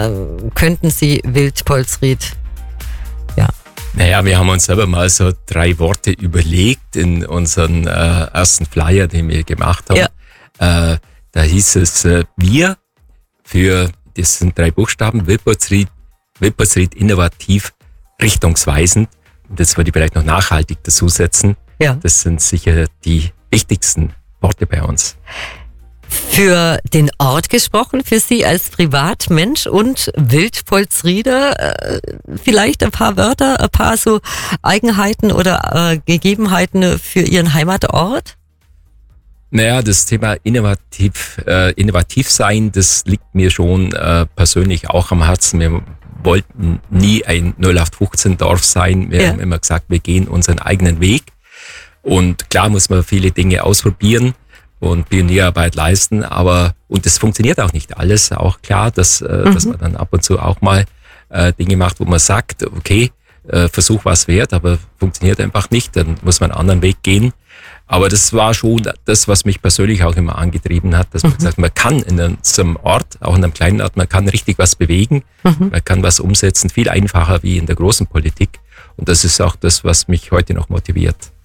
könnten Sie Wildpolsried, ja. Naja, wir haben uns selber mal so 3 Worte überlegt in unseren ersten Flyer, den wir gemacht haben. Ja. Da hieß es wir das sind 3 Buchstaben, Wildpolsried innovativ, richtungsweisend. Und das würde ich vielleicht noch nachhaltig dazu setzen. Ja. Das sind sicher die wichtigsten Worte bei uns. Für den Ort gesprochen, für Sie als Privatmensch und Wildpolsrieder, vielleicht ein paar Wörter, ein paar so Eigenheiten oder Gegebenheiten für Ihren Heimatort? Naja, das Thema innovativ sein, das liegt mir schon persönlich auch am Herzen. Wir wollten nie ein 0815-Dorf sein. Wir haben immer gesagt, wir gehen unseren eigenen Weg. Und klar muss man viele Dinge ausprobieren und Pionierarbeit leisten, und das funktioniert auch nicht alles. Auch klar, dass man dann ab und zu auch mal Dinge macht, wo man sagt, okay, Versuch war es wert, aber funktioniert einfach nicht, dann muss man einen anderen Weg gehen. Aber das war schon das, was mich persönlich auch immer angetrieben hat, dass man gesagt, man kann in so einem Ort, auch in einem kleinen Ort, man kann richtig was bewegen, man kann was umsetzen, viel einfacher wie in der großen Politik. Und das ist auch das, was mich heute noch motiviert.